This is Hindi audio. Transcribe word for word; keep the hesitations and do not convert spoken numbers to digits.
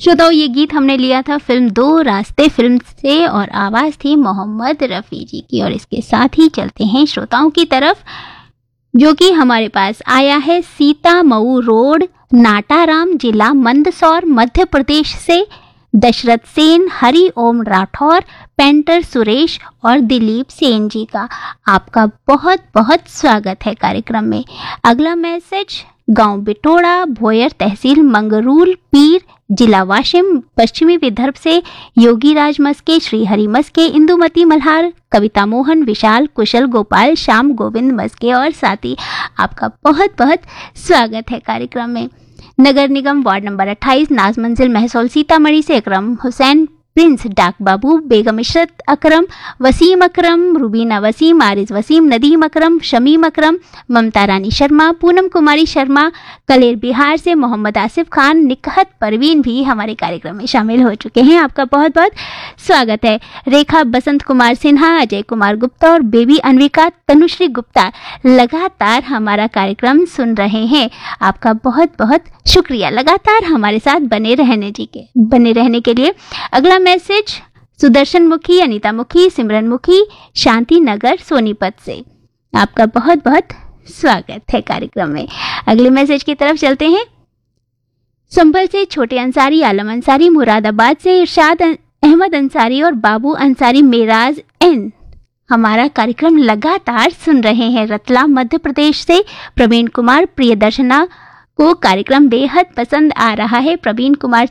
श्रोताओं, ये गीत हमने लिया था फिल्म दो रास्ते फिल्म से और आवाज़ थी मोहम्मद रफ़ी जी की। और इसके साथ ही चलते हैं श्रोताओं की तरफ, जो कि हमारे पास आया है सीतामऊ रोड, नाटाराम, जिला मंदसौर, मध्य प्रदेश से दशरथ सेन, हरि ओम राठौर, पेंटर सुरेश और दिलीप सेन जी का। आपका बहुत बहुत स्वागत है कार्यक्रम में। अगला मैसेज गांव बिटोड़ा, भोयर, तहसील मंगरूल पीर, जिला वाशिम, पश्चिमी विदर्भ से योगी राज मस्के, श्री हरि मस्के, इंदुमती मल्हार, कविता मोहन, विशाल, कुशल, गोपाल, श्याम गोविंद मस्के और साथी। आपका बहुत बहुत स्वागत है कार्यक्रम में। नगर निगम वार्ड नंबर अट्ठाईस, नाज मंजिल, महसौल, सीतामढ़ी से अकरम हुसैन, प्रिंस, डाक बाबू, बेगम इशरत अकरम, वसीम अकरम, रुबीना वसीम, आरिज वसीम, नदीम अकरम, शमीम अकरम, ममता रानी शर्मा, पूनम कुमारी शर्मा, कलेर बिहार से मोहम्मद आसिफ खान, निकहत परवीन भी हमारे कार्यक्रम में शामिल हो चुके हैं। आपका बहुत बहुत स्वागत है। रेखा, बसंत कुमार सिन्हा, अजय कुमार गुप्ता और बेबी अनविका, तनुश्री गुप्ता लगातार हमारा कार्यक्रम सुन रहे हैं। आपका बहुत बहुत शुक्रिया लगातार हमारे साथ बने रहने जी के बने रहने के लिए। अगला मैसेज सुदर्शन मुखी, अनीता मुखी, सिमरन मुखी, शांति नगर, सोनीपत से। आपका बहुत बहुत स्वागत है कार्यक्रम में। अगले मैसेज की तरफ चलते हैं। संभल से छोटे अंसारी, आलम अंसारी, मुरादाबाद से इरशाद अहमद अंसारी और बाबू अंसारी, मेराज एन हमारा कार्यक्रम लगातार सुन रहे हैं। रतलाम मध्य प्रदेश से प्रवीण कुमार, प्रियदर्शना को कार्यक्रम बेहद पसंद आ रहा है। प्रवीण कुमार